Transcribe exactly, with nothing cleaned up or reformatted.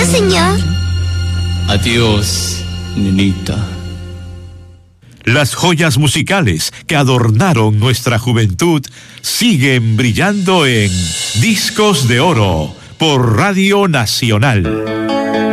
señor. Adiós, nenita. Las joyas musicales que adornaron nuestra juventud siguen brillando en Discos de Oro por Radio Nacional.